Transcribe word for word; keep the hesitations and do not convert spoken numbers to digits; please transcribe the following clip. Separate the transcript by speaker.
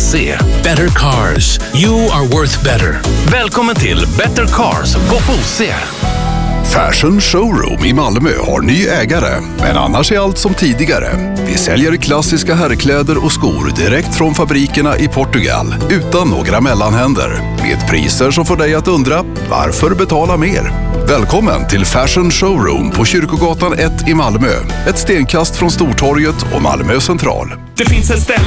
Speaker 1: se. Better Cars. You are worth better. Välkommen till Better Cars på Fosie.
Speaker 2: Fashion Showroom i Malmö har ny ägare, men annars är allt som tidigare. Vi säljer klassiska herrkläder och skor direkt från fabrikerna i Portugal, utan några mellanhänder. Med priser som får dig att undra, varför betala mer? Välkommen till Fashion Showroom på Kyrkogatan ett i Malmö. Ett stenkast från Stortorget och Malmö central.
Speaker 3: Det finns ett ställe